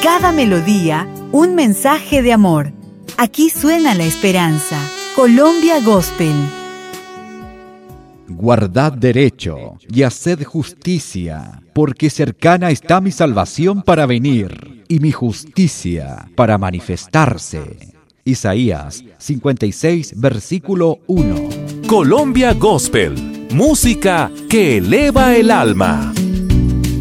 cada melodía, un mensaje de amor. Aquí suena la esperanza. Colombia Gospel. Guardad derecho y haced justicia, porque cercana está mi salvación para venir, y mi justicia para manifestarse. Isaías 56, versículo 1. Colombia Gospel, música que eleva el alma.